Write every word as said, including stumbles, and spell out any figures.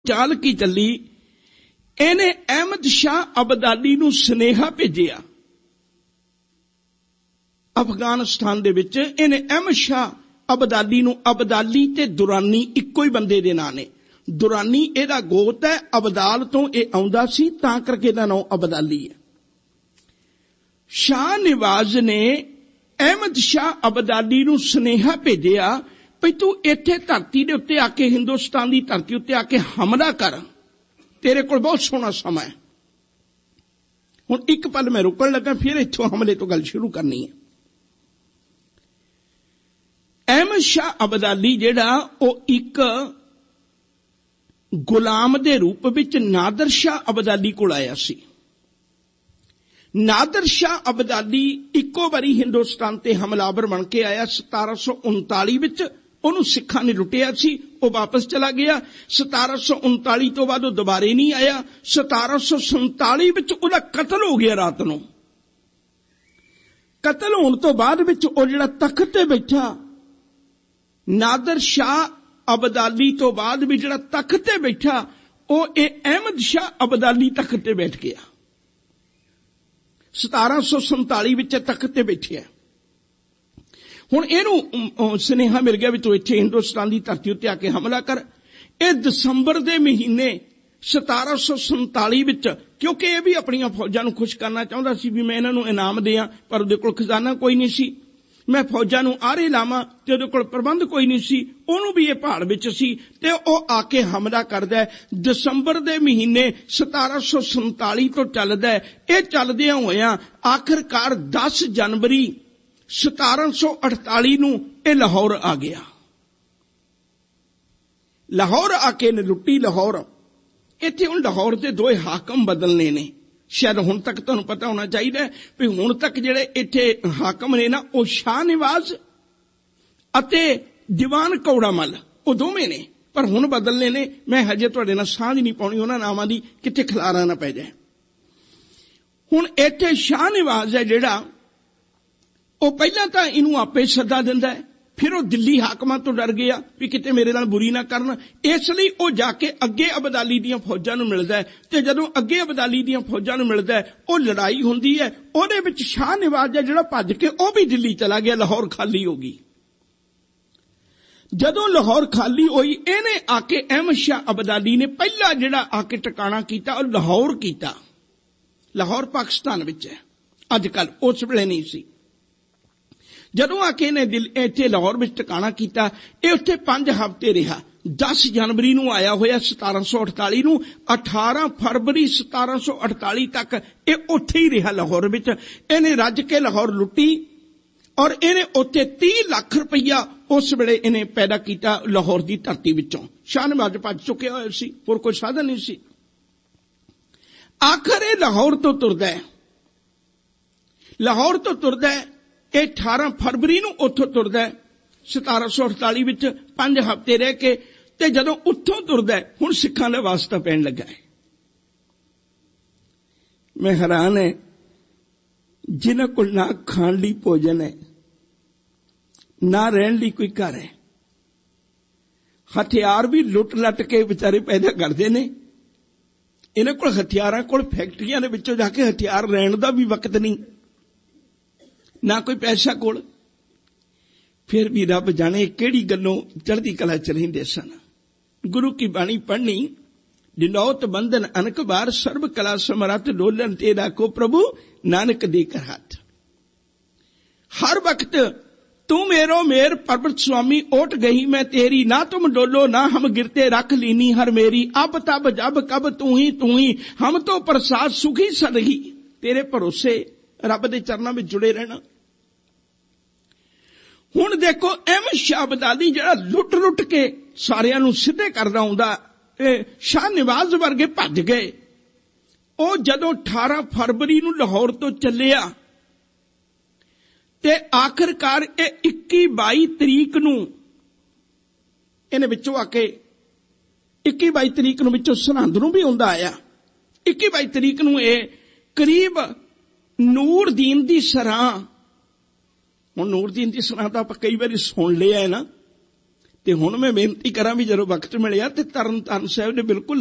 ਚਾਲ ਕੀ ਚੱਲੀ, ਇਹਨੇ ਅਹਿਮਦ ਸ਼ਾਹ ਅਬਦਾਲੀ ਨੂੰ ਸੁਨੇਹਾ ਭੇਜਿਆ ਅਫਗਾਨਿਸਤਾਨ ਦੇ ਵਿੱਚ। ਇਹਨੇ ਅਹਿਮਦ ਸ਼ਾਹ ਅਬਦਾਲੀ ਨੂੰ, ਅਬਦਾਲੀ ਤੇ ਦੁਰਾਨੀ ਇੱਕੋ ਹੀ ਬੰਦੇ ਦੇ ਨਾਂ ਨੇ। ਦੁਰਾਨੀ ਇਹਦਾ ਗੋਤ ਹੈ, ਅਬਦਾਲ ਤੋਂ ਇਹ ਆਉਂਦਾ ਸੀ, ਤਾਂ ਕਰਕੇ ਇਹਦਾ ਨਾਂ ਅਬਦਾਲੀ ਹੈ। ਸ਼ਾਹ ਨਿਵਾਜ਼ ਨੇ ਅਹਿਮਦ ਸ਼ਾਹ ਅਬਦਾਲੀ ਨੂੰ ਸੁਨੇਹਾ ਭੇਜਿਆ ਵੀ ਤੂੰ ਇੱਥੇ ਧਰਤੀ ਦੇ ਉੱਤੇ ਆ ਕੇ, ਹਿੰਦੁਸਤਾਨ ਦੀ ਧਰਤੀ ਉੱਤੇ ਆ ਕੇ ਹਮਲਾ ਕਰ, ਤੇਰੇ ਕੋਲ ਬਹੁਤ ਸੋਹਣਾ ਸਮਾਂ ਹੈ। ਹੁਣ ਇੱਕ ਪਲ ਮੈਂ ਰੁਕਣ ਲੱਗਾ, ਫਿਰ ਇੱਥੋਂ ਹਮਲੇ ਤੋਂ ਗੱਲ ਸ਼ੁਰੂ ਕਰਨੀ ਹੈ। ਅਹਿਮਦ ਸ਼ਾਹ ਅਬਦਾਲੀ ਜਿਹੜਾ ਉਹ ਇੱਕ ਗੁਲਾਮ ਦੇ ਰੂਪ ਵਿੱਚ ਨਾਦਰ ਸ਼ਾਹ ਅਬਦਾਲੀ ਕੋਲ ਆਇਆ ਸੀ। ਨਾਦਰ ਸ਼ਾਹ ਅਬਦਾਲੀ ਇੱਕੋ ਵਾਰੀ ਹਿੰਦੁਸਤਾਨ ਤੇ ਹਮਲਾਵਰ ਬਣ ਕੇ ਆਇਆ। ਸਤਾਰਾਂ ਸੌ ਉਨਤਾਲੀ ਵਿੱਚ ਉਹਨੂੰ ਸਿੱਖਾਂ ਨੇ ਲੁੱਟਿਆ ਸੀ, ਉਹ ਵਾਪਸ ਚਲਾ ਗਿਆ। ਸਤਾਰਾਂ ਸੌ ਉਨਤਾਲੀ ਤੋਂ ਬਾਅਦ ਉਹ ਦੁਬਾਰੇ ਨਹੀਂ ਆਇਆ। ਸਤਾਰਾਂ ਸੌ ਸੰਤਾਲੀ ਵਿੱਚ ਉਹਦਾ ਕਤਲ ਹੋ ਗਿਆ ਰਾਤ ਨੂੰ। ਕਤਲ ਹੋਣ ਤੋਂ ਬਾਅਦ ਵਿੱਚ ਉਹ ਜਿਹੜਾ ਤਖਤ ਤੇ ਬੈਠਾ, ਨਾਦਰ ਸ਼ਾਹ ਅਬਦਾਲੀ ਤੋਂ ਬਾਅਦ ਵੀ ਜਿਹੜਾ ਤਖਤ ਤੇ ਬੈਠਾ, ਉਹ ਇਹ ਅਹਿਮਦ ਸ਼ਾਹ ਅਬਦਾਲੀ ਤਖਤ ਤੇ ਬੈਠ ਗਿਆ। ਸਤਾਰਾਂ ਸੌ ਸੰਤਾਲੀ ਵਿੱਚ ਤਖਤ ਤੇ ਬੈਠਿਆ। ਹੁਣ ਇਹਨੂੰ ਸੁਨੇਹਾ ਮਿਲ ਗਿਆ ਵੀ ਤੂੰ ਇੱਥੇ ਹਿੰਦੁਸਤਾਨ ਦੀ ਧਰਤੀ ਉੱਤੇ ਆ ਕੇ ਹਮਲਾ ਕਰ। ਇਹ ਦਸੰਬਰ ਦੇ ਮਹੀਨੇ ਸਤਾਰਾਂ ਸੌ ਸੰਤਾਲੀ ਵਿੱਚ, ਕਿਉਂਕਿ ਇਹ ਵੀ ਆਪਣੀਆਂ ਫੌਜਾਂ ਨੂੰ ਖੁਸ਼ ਕਰਨਾ ਚਾਹੁੰਦਾ ਸੀ ਵੀ ਮੈਂ ਇਹਨਾਂ ਨੂੰ ਇਨਾਮ ਦਿਆਂ, ਪਰ ਉਹਦੇ ਕੋਲ ਖਜ਼ਾਨਾ ਕੋਈ ਨਹੀਂ ਸੀ। ਮੈਂ ਫੌਜਾਂ ਨੂੰ ਆਰੇ ਲਾਵਾਂ ਤੇ ਉਹਦੇ ਕੋਲ ਪ੍ਰਬੰਧ ਕੋਈ ਨਹੀਂ ਸੀ। ਉਹਨੂੰ ਵੀ ਇਹ ਪਹਾੜ ਵਿੱਚ ਸੀ ਤੇ ਉਹ ਆ ਕੇ ਹਮਲਾ ਕਰਦਾ। ਦਸੰਬਰ ਦੇ ਮਹੀਨੇ ਸਤਾਰਾਂ ਸੌ ਸੰਤਾਲੀ ਤੋਂ ਚੱਲਦਾ। ਇਹ ਚੱਲਦਿਆਂ ਹੋਇਆਂ ਆਖਰਕਾਰ ਦਸ ਜਨਵਰੀ ਸਤਾਰਾਂ ਸੌ ਅਠਤਾਲੀ ਨੂੰ ਇਹ ਲਾਹੌਰ ਆ ਗਿਆ। ਲਾਹੌਰ ਆ ਕੇ ਨੇ ਲੁੱਟੀ ਲਾਹੌਰ। ਇੱਥੇ ਹੁਣ ਲਾਹੌਰ ਦੇ ਦੋਏ ਹਾਕਮ ਬਦਲਨੇ ਨੇ। ਸ਼ਾਇਦ ਹੁਣ ਤੱਕ ਤੁਹਾਨੂੰ ਪਤਾ ਹੋਣਾ ਚਾਹੀਦਾ ਵੀ ਹੁਣ ਤੱਕ ਜਿਹੜੇ ਇੱਥੇ ਹਾਕਮ ਨੇ ਨਾ, ਉਹ ਸ਼ਾਹ ਨਿਵਾਜ਼ ਅਤੇ ਦੀਵਾਨ ਕੌੜਾ ਮੱਲ, ਉਹ ਦੋਵੇਂ ਨੇ, ਪਰ ਹੁਣ ਬਦਲਨੇ ਨੇ। ਮੈਂ ਹਜੇ ਤੁਹਾਡੇ ਨਾਲ ਸਾਂਝ ਨਹੀਂ ਪਾਉਣੀ ਉਹਨਾਂ ਨਾਮਾਂ ਦੀ, ਕਿਤੇ ਖਿਲਾਰਾ ਨਾ ਪੈ ਜਾਏ। ਹੁਣ ਇੱਥੇ ਸ਼ਾਹ ਨਿਵਾਜ਼ ਹੈ ਜਿਹੜਾ, ਉਹ ਪਹਿਲਾਂ ਤਾਂ ਇਹਨੂੰ ਆਪੇ ਸੱਦਾ ਦਿੰਦਾ ਹੈ, ਫਿਰ ਉਹ ਦਿੱਲੀ ਹਾਕਮਾਂ ਤੋਂ ਡਰ ਗਿਆ ਵੀ ਕਿਤੇ ਮੇਰੇ ਨਾਲ ਬੁਰੀ ਨਾ ਕਰਨ, ਇਸ ਲਈ ਉਹ ਜਾ ਕੇ ਅੱਗੇ ਅਬਦਾਲੀ ਦੀਆਂ ਫੌਜਾਂ ਨੂੰ ਮਿਲਦਾ ਹੈ। ਤੇ ਜਦੋਂ ਅੱਗੇ ਅਬਦਾਲੀ ਦੀਆਂ ਫੌਜਾਂ ਨੂੰ ਮਿਲਦਾ ਹੈ, ਉਹ ਲੜਾਈ ਹੁੰਦੀ ਹੈ। ਉਹਦੇ ਵਿੱਚ ਸ਼ਾਹ ਨਿਵਾਜ਼ ਹੈ ਜਿਹੜਾ ਭੱਜ ਕੇ ਉਹ ਵੀ ਦਿੱਲੀ ਚਲਾ ਗਿਆ, ਲਾਹੌਰ ਖਾਲੀ ਹੋ ਗਈ। ਜਦੋਂ ਲਾਹੌਰ ਖਾਲੀ ਹੋਈ, ਇਹਨੇ ਆ ਕੇ ਅਹਿਮਦ ਸ਼ਾਹ ਅਬਦਾਲੀ ਨੇ ਪਹਿਲਾ ਜਿਹੜਾ ਆ ਕੇ ਟਿਕਾਣਾ ਕੀਤਾ, ਉਹ ਲਾਹੌਰ ਕੀਤਾ। ਲਾਹੌਰ ਪਾਕਿਸਤਾਨ ਵਿੱਚ ਹੈ ਅੱਜ ਕੱਲ, ਉਸ ਵੇਲੇ ਨਹੀਂ ਸੀ। ਜਦੋਂ ਆ ਕੇ ਇਹਨੇ ਇੱਥੇ ਲਾਹੌਰ ਵਿੱਚ ਟਿਕਾਣਾ ਕੀਤਾ, ਇਹ ਉੱਥੇ ਪੰਜ ਹਫ਼ਤੇ ਰਿਹਾ। ਦਸ ਜਨਵਰੀ ਨੂੰ ਆਇਆ ਹੋਇਆ ਸਤਾਰਾਂ ਸੌ ਅਠਤਾਲੀ ਨੂੰ, ਅਠਾਰਾਂ ਫਰਵਰੀ ਸਤਾਰਾਂ ਸੌ ਅਠਤਾਲੀ ਤੱਕ ਇਹ ਉੱਥੇ ਹੀ ਰਿਹਾ ਲਾਹੌਰ ਵਿੱਚ। ਇਹਨੇ ਰੱਜ ਕੇ ਲਾਹੌਰ ਲੁੱਟੀ ਔਰ ਇਹਨੇ ਉੱਥੇ ਤੀਹ ਲੱਖ ਰੁਪਈਆ ਉਸ ਵੇਲੇ ਇਹਨੇ ਪੈਦਾ ਕੀਤਾ ਲਾਹੌਰ ਦੀ ਧਰਤੀ ਵਿੱਚੋਂ। ਸ਼ਾਹ ਨਿਵਾਜ਼ ਭੱਜ ਚੁੱਕਿਆ ਹੋਇਆ ਸੀ, ਹੋਰ ਕੋਈ ਸਾਧਨ ਨਹੀਂ ਸੀ। ਆਖਰ ਇਹ ਲਾਹੌਰ ਤੋਂ ਤੁਰਦਾ ਹੈ। ਲਾਹੌਰ ਤੋਂ ਤੁਰਦਾ ਹੈ ਇਹ ਅਠਾਰਾਂ ਫਰਵਰੀ ਨੂੰ ਉੱਥੋਂ ਤੁਰਦਾ ਸਤਾਰਾਂ ਸੌ ਅਠਤਾਲੀ ਵਿੱਚ, ਪੰਜ ਹਫ਼ਤੇ ਰਹਿ ਕੇ। ਤੇ ਜਦੋਂ ਉੱਥੋਂ ਤੁਰਦਾ ਹੁਣ ਸਿੱਖਾਂ ਦਾ ਵਾਸਤਾ ਪੈਣ ਲੱਗਾ ਹੈ। ਮੈਂ ਹੈਰਾਨ ਹੈ, ਜਿਨ੍ਹਾਂ ਕੋਲ ਨਾ ਖਾਣ ਲਈ ਭੋਜਨ ਹੈ, ਨਾ ਰਹਿਣ ਲਈ ਕੋਈ ਘਰ ਹੈ, ਹਥਿਆਰ ਵੀ ਲੁੱਟ ਲੱਟ ਕੇ ਵਿਚਾਰੇ ਪੈਦਾ ਕਰਦੇ ਨੇ। ਇਹਨਾਂ ਕੋਲ ਹਥਿਆਰਾਂ ਕੋਲ ਫੈਕਟਰੀਆਂ ਦੇ ਵਿੱਚੋਂ ਜਾ ਕੇ ਹਥਿਆਰ ਲੈਣ ਦਾ ਵੀ ਵਕਤ ਨਹੀਂ, ਨਾ ਕੋਈ ਪੈਸਾ ਕੋਲ। ਫਿਰ ਵੀ ਰੱਬ ਜਾਣੇ ਕਿਹੜੀ ਗੱਲੋਂ ਚੜ੍ਹਦੀ ਕਲਾ ਚ ਰਹਿੰਦੇ ਸਨ। ਗੁਰੂ ਕੀ ਬਾਣੀ ਪੜ੍ਹਨੀ, ਦਿਨੌਤ ਬੰਧਨ ਅਨਕ ਬਾਰ, ਸਰਬ ਕਲਾ ਸਮਰੱਥ ਡੋਲਨ ਤੇ ਰਾਖੋ ਪ੍ਰਭੂ ਨਾਨਕ ਦੇ ਕਰ ਹੱਥ। ਹਰ ਵਕਤ ਤੂੰ ਮੇਰੋ ਮੇਰ ਪਰਬਤ ਸੁਆਮੀ, ਓਟ ਗਈ ਮੈਂ ਤੇਰੀ, ਨਾ ਤੁਮ ਡੋਲੋ ਨਾ ਹਮ ਗਿਰਤੇ, ਰੱਖ ਲੀਨੀ ਹਰ ਮੇਰੀ, ਅਬ ਤਬ ਜਬ ਕਬ ਤੂੰ ਹੀ ਤੂੰ ਹੀ, ਹਮ ਤੋਂ ਪ੍ਰਸਾਦ ਸੁਖੀ ਸਦਹੀ। ਤੇਰੇ ਭਰੋਸੇ ਰੱਬ ਦੇ ਚਰਨਾਂ ਵਿੱਚ ਜੁੜੇ ਰਹਿਣਾ। ਹੁਣ ਦੇਖੋ ਅਹਿਮਦ ਸ਼ਾਹ ਅਬਦਾਲੀ ਜਿਹੜਾ ਲੁੱਟ ਲੁੱਟ ਕੇ ਸਾਰਿਆਂ ਨੂੰ ਸਿੱਧੇ ਕਰਦਾ ਆਉਂਦਾ, ਇਹ ਸ਼ਾਹ ਨਿਵਾਜ਼ ਵਰਗੇ ਭੱਜ ਗਏ। ਉਹ ਜਦੋਂ ਅਠਾਰਾਂ ਫਰਵਰੀ ਨੂੰ ਲਾਹੌਰ ਤੋਂ ਚੱਲਿਆ ਤੇ ਆਖਰਕਾਰ ਇਹ ਇੱਕੀ ਬਾਈ ਤਰੀਕ ਨੂੰ ਇਹਨੇ ਵਿੱਚੋਂ ਆ ਕੇ, ਇੱਕੀ ਬਾਈ ਤਰੀਕ ਨੂੰ ਵਿੱਚੋਂ ਸਰਹੰਦ ਨੂੰ ਵੀ ਆਉਂਦਾ ਆਇਆ। ਇੱਕੀ ਬਾਈ ਤਰੀਕ ਨੂੰ ਇਹ ਕਰੀਬ ਨੂਰਦੀਨ ਦੀ ਸਰਾਂ, ਹੁਣ ਨੂਰਦੀਨ ਦੀ ਸਰਾਂ ਤਾਂ ਆਪਾਂ ਕਈ ਵਾਰੀ ਸੁਣ ਲਿਆ ਹੈ ਨਾ, ਤੇ ਹੁਣ ਮੈਂ ਬੇਨਤੀ ਕਰਾਂ ਵੀ ਜਦੋਂ ਵਕਤ ਮਿਲਿਆ ਤੇ ਤਰਨ ਤਾਰਨ ਸਾਹਿਬ ਦੇ ਬਿਲਕੁਲ